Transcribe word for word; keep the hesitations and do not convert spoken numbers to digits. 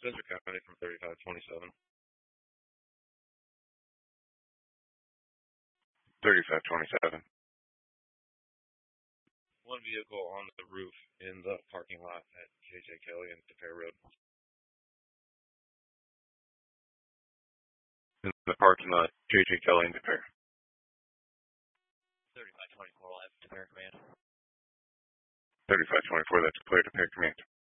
Spencer County from thirty-five twenty-seven. thirty-five twenty-seven. One vehicle on the roof in the parking lot at J J Kelly and DePere Road. In the parking lot, J J Kelly and DePere. thirty-five twenty-four live, DePere Command. thirty-five twenty-four, that's clear, DePere Command.